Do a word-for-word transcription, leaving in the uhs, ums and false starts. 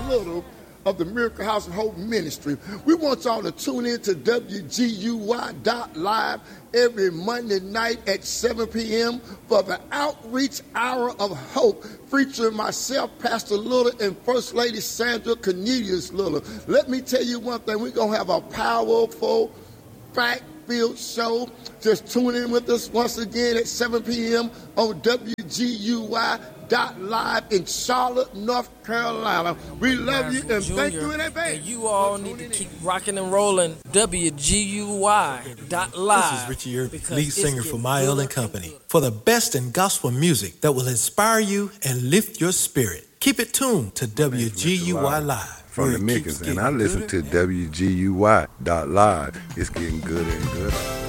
Little of the Miracle House of Hope Ministry. We want y'all to tune in to W G U Y dot live every Monday night at seven p.m. for the Outreach Hour of Hope, featuring myself, Pastor Little, and First Lady Sandra Cornelius Little. Let me tell you one thing, we're going to have a powerful, fact-filled show. Just tune in with us once again at seven p.m. on W G U Y dot live in Charlotte, North Carolina. We love you and thank you in advance. And you all need to keep rocking and rolling W G U Y dot live. This is Richie Irving, lead singer for Mael and Company, for the best in gospel music that will inspire you and lift your spirit. Keep it tuned to W G U Y Live. From the Mickens, and I listen to W G U Y dot live. It's getting gooder and gooder.